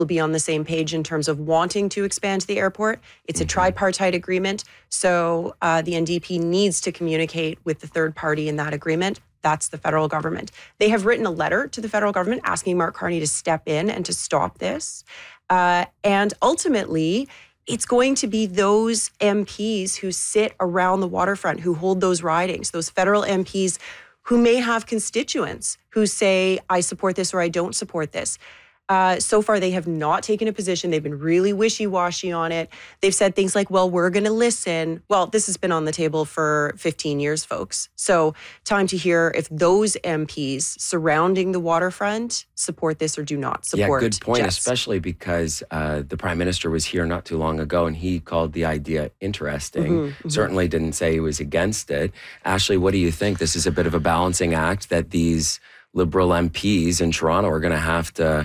be on the same page in terms of wanting to expand the airport. It's a tripartite agreement. So the NDP needs to communicate with the third party in that agreement. That's the federal government. They have written a letter to the federal government asking Mark Carney to step in and to stop this. And ultimately, it's going to be those MPs who sit around the waterfront, who hold those ridings, those federal MPs who may have constituents who say, I support this or I don't support this. So far, they have not taken a position. They've been really wishy-washy on it. They've said things like, well, we're going to listen. Well, this has been on the table for 15 years, folks. So time to hear if those MPs surrounding the waterfront support this or do not support. Yeah, good point, jets. Especially because the Prime Minister was here not too long ago and he called the idea interesting. Certainly didn't say he was against it. Ashley, what do you think? This is a bit of a balancing act that these Liberal MPs in Toronto are going to have to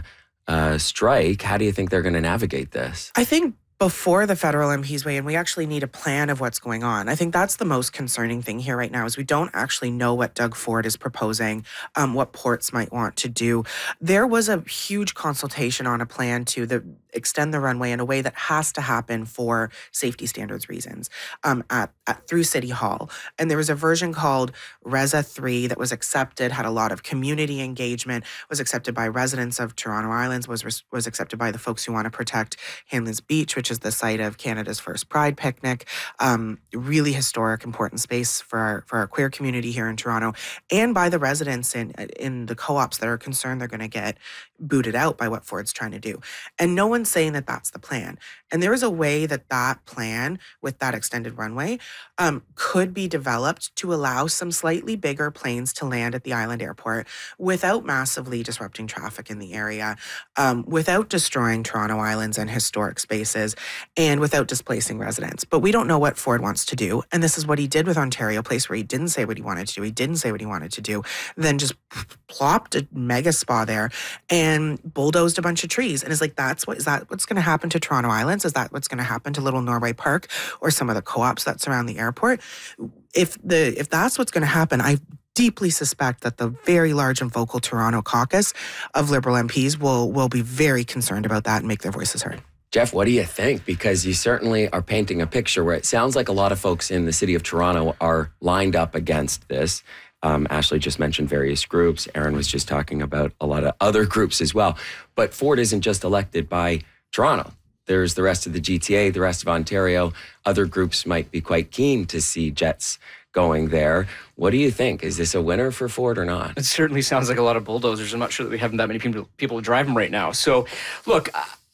strike. How do you think they're going to navigate this? I think before the federal MPs weigh in, we actually need a plan of what's going on. I think that's the most concerning thing here right now is we don't actually know what Doug Ford is proposing, what ports might want to do. There was a huge consultation on a plan to extend the runway in a way that has to happen for safety standards reasons through City Hall. And there was a version called RESA 3 that was accepted, had a lot of community engagement, was accepted by residents of Toronto Islands, was accepted by the folks who want to protect Hanlan's Beach, which is the site of Canada's first Pride picnic. Really historic, important space for our queer community here in Toronto, and by the residents in the co-ops that are concerned they're going to get booted out by what Ford's trying to do. And no one's saying that that's the plan. And there is a way that plan with that extended runway could be developed to allow some slightly bigger planes to land at the island airport without massively disrupting traffic in the area, without destroying Toronto Islands and historic spaces, and without displacing residents. But we don't know what Ford wants to do. And this is what he did with Ontario Place, where he didn't say what he wanted to do. He didn't say what he wanted to do, then just plopped a mega spa there and bulldozed a bunch of trees. And is that what's going to happen to Toronto Islands? Is that what's going to happen to Little Norway Park or some of the co-ops that surround the airport? If that's what's going to happen, I deeply suspect that the very large and vocal Toronto caucus of Liberal MPs will be very concerned about that and make their voices heard. Jeff, what do you think? Because you certainly are painting a picture where it sounds like a lot of folks in the city of Toronto are lined up against this. Ashley just mentioned various groups. Aaron was just talking about a lot of other groups as well. But Ford isn't just elected by Toronto. There's the rest of the GTA, the rest of Ontario. Other groups might be quite keen to see jets going there. What do you think? Is this a winner for Ford or not? It certainly sounds like a lot of bulldozers. I'm not sure that we have that many people to drive them right now. So, look,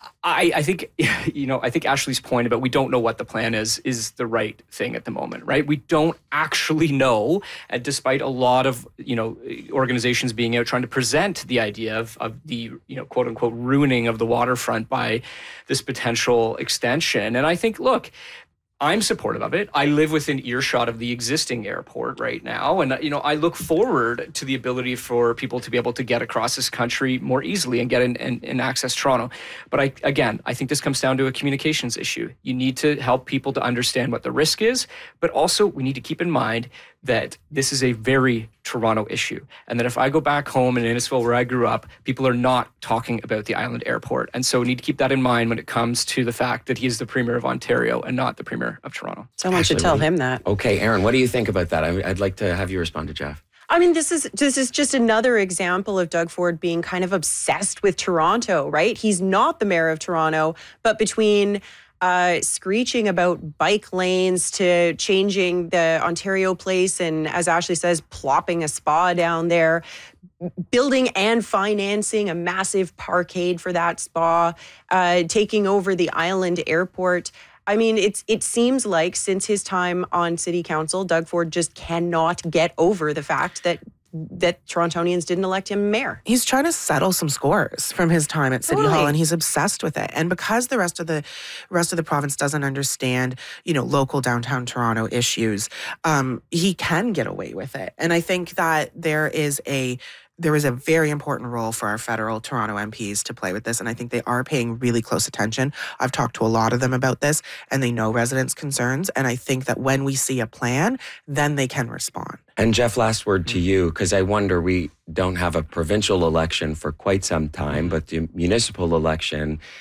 I think, I think Ashley's point about we don't know what the plan is the right thing at the moment, right? We don't actually know, and despite a lot of, organizations being out trying to present the idea of the, quote unquote, ruining of the waterfront by this potential extension. And I think, look, I'm supportive of it. I live within earshot of the existing airport right now. And, I look forward to the ability for people to be able to get across this country more easily and get in and access Toronto. But I think this comes down to a communications issue. You need to help people to understand what the risk is, but also we need to keep in mind that this is a very Toronto issue. And that if I go back home in Innisfil where I grew up, people are not talking about the island airport. And so we need to keep that in mind when it comes to the fact that he is the Premier of Ontario and not the Premier of Toronto. Someone should tell him that. Okay, Aaron, what do you think about that? I'd like to have you respond to Jeff. I mean, this is just another example of Doug Ford being kind of obsessed with Toronto, right? He's not the mayor of Toronto, but between screeching about bike lanes to changing the Ontario Place and, as Ashley says, plopping a spa down there, building and financing a massive parkade for that spa, taking over the island airport. I mean, it seems like since his time on city council, Doug Ford just cannot get over the fact that Torontonians didn't elect him mayor. He's trying to settle some scores from his time at City Hall, and he's obsessed with it. And because the rest of the province doesn't understand, local downtown Toronto issues, he can get away with it. And I think that there is a there is a very important role for our federal Toronto MPs to play with this, and I think they are paying really close attention. I've talked to a lot of them about this, and they know residents' concerns, and I think that when we see a plan, then they can respond. And Jeff, last word to you, because I wonder, we don't have a provincial election for quite some time, but the municipal election